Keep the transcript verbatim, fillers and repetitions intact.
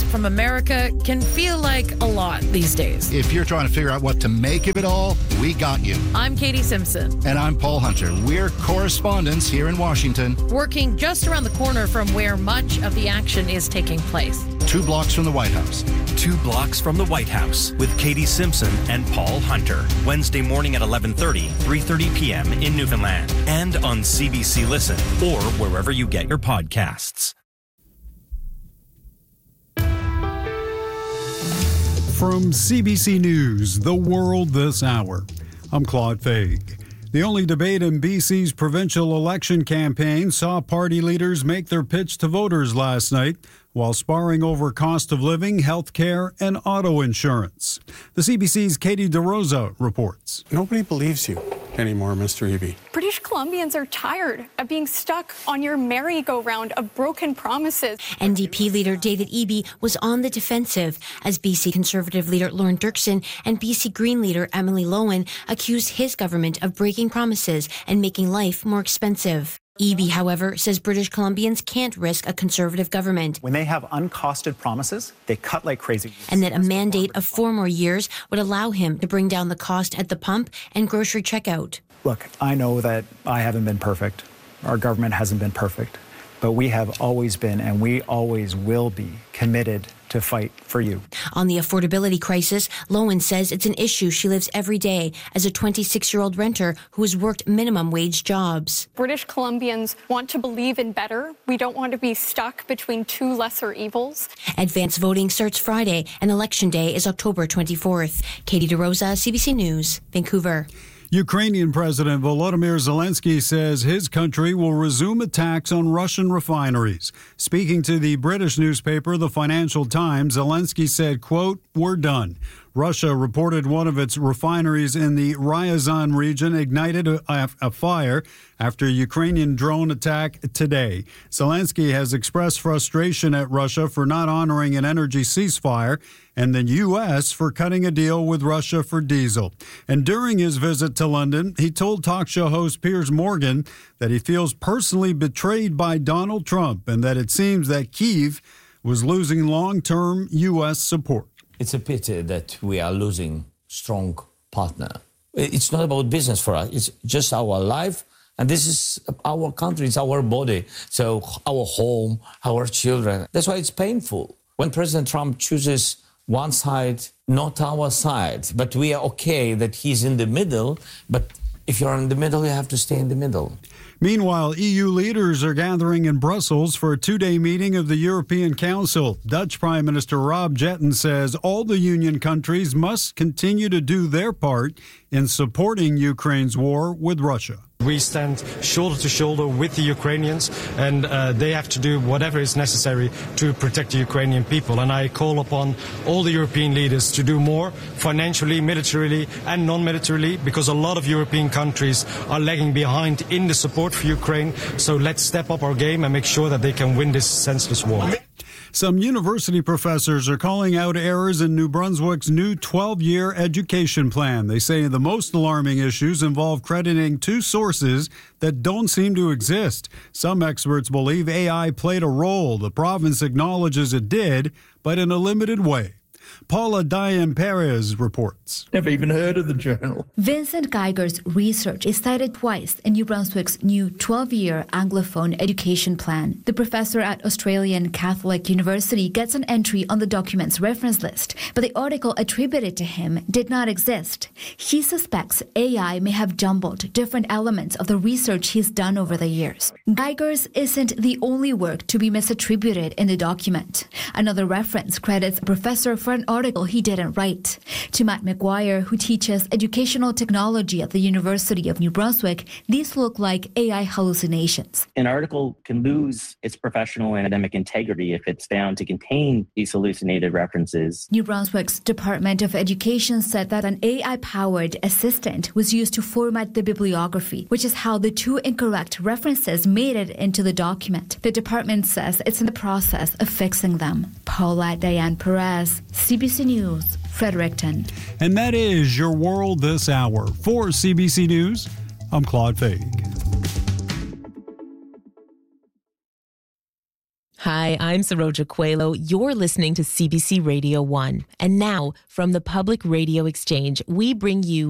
from America can feel like a lot these days. If you're trying to figure out what to make of it all, we got you. I'm Katie Simpson. And I'm Paul Hunter. We're correspondents here in Washington, working just around the corner from where much of the action is taking place. Two blocks from the White House. Two blocks from the White House with Katie Simpson and Paul Hunter. Wednesday morning at eleven thirty, three thirty p.m. in Newfoundland. And on C B C Listen or wherever you get your podcasts. From C B C News, The World This Hour, I'm Claude Faig. The only debate in B C's provincial election campaign saw party leaders make their pitch to voters last night while sparring over cost of living, health care, and auto insurance. The C B C's Katie DeRosa reports. Nobody believes you anymore, Mister Eby. British Columbians are tired of being stuck on your merry-go-round of broken promises. N D P leader David Eby was on the defensive as B C Conservative leader Lorne Dirksen and B C Green leader Emily Lowen accused his government of breaking promises and making life more expensive. Eby, however, says British Columbians can't risk a Conservative government. When they have uncosted promises, they cut like crazy. And that a mandate of four more years would allow him to bring down the cost at the pump and grocery checkout. Look, I know that I haven't been perfect. Our government hasn't been perfect. But we have always been, and we always will be, committed to fight for you. On the affordability crisis, Lowen says it's an issue she lives every day as a twenty-six-year-old renter who has worked minimum wage jobs. British Columbians want to believe in better. We don't want to be stuck between two lesser evils. Advance voting starts Friday, and Election Day is October twenty-fourth. Katie DeRosa, C B C News, Vancouver. Ukrainian President Volodymyr Zelensky says his country will resume attacks on Russian refineries. Speaking to the British newspaper, the Financial Times, Zelensky said, quote, "We're done." Russia reported one of its refineries in the Ryazan region ignited a, a fire after a Ukrainian drone attack today. Zelensky has expressed frustration at Russia for not honoring an energy ceasefire and the U S for cutting a deal with Russia for diesel. And during his visit to London, he told talk show host Piers Morgan that he feels personally betrayed by Donald Trump and that it seems that Kyiv was losing long-term U S support. It's a pity that we are losing strong partner. It's not about business for us. It's just our life. And this is our country. It's our body. So our home, our children. That's why it's painful. When President Trump chooses one side, not our side, but we are okay that he's in the middle. But if you're in the middle, you have to stay in the middle. Meanwhile, E U leaders are gathering in Brussels for a two-day meeting of the European Council. Dutch Prime Minister Rob Jetten says all the union countries must continue to do their part in supporting Ukraine's war with Russia. We stand shoulder to shoulder with the Ukrainians, and uh, they have to do whatever is necessary to protect the Ukrainian people. And I call upon all the European leaders to do more financially, militarily, and non-militarily, because a lot of European countries are lagging behind in the support for Ukraine. So let's step up our game and make sure that they can win this senseless war. Some university professors are calling out errors in New Brunswick's new twelve-year education plan. They say the most alarming issues involve crediting two sources that don't seem to exist. Some experts believe A I played a role. The province acknowledges it did, but in a limited way. Paula Diane Perez reports. Never even heard of the journal. Vincent Geiger's research is cited twice in New Brunswick's new twelve-year Anglophone education plan. The professor at Australian Catholic University gets an entry on the document's reference list, but the article attributed to him did not exist. He suspects A I may have jumbled different elements of the research he's done over the years. Geiger's isn't the only work to be misattributed in the document. Another reference credits a professor for an article he didn't write. To Matt McGuire, who teaches educational technology at the University of New Brunswick, these look like A I hallucinations. An article can lose its professional and academic integrity if it's found to contain these hallucinated references. New Brunswick's Department of Education said that an A I-powered assistant was used to format the bibliography, which is how the two incorrect references made it into the document. The department says it's in the process of fixing them. Paula Diane Perez, C B C News, Fredericton. And that is your world this hour. For C B C News, I'm Claude Faig. Hi, I'm Saroja Coelho. You're listening to C B C Radio one. And now, from the Public Radio Exchange, we bring you